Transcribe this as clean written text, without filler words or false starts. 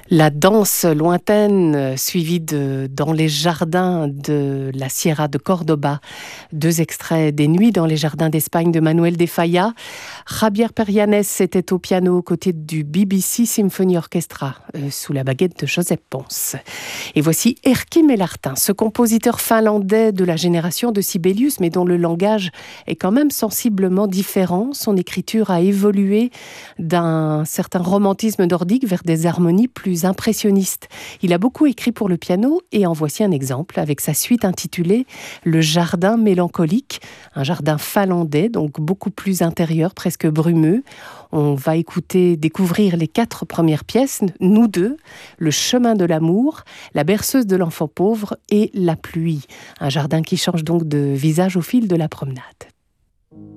La danse lointaine, suivie de Dans les jardins de la Sierra de Cordoba. 2 extraits des Nuits dans les jardins d'Espagne de Manuel de Falla. Javier Perianes était au piano aux côtés du BBC Symphony Orchestra, sous la baguette de Josep Pons. Et voici Erkki Melartin, ce compositeur finlandais de la génération de Sibelius, mais dont le langage est quand même sensiblement différent. Son écriture a évolué d'un certain romantisme nordique vers des harmonies plus impressionniste. Il a beaucoup écrit pour le piano et en voici un exemple avec sa suite intitulée Le jardin mélancolique, un jardin finlandais, donc beaucoup plus intérieur, presque brumeux. On va découvrir les 4 premières pièces, Nous deux, Le chemin de l'amour, La berceuse de l'enfant pauvre et La pluie. Un jardin qui change donc de visage au fil de la promenade.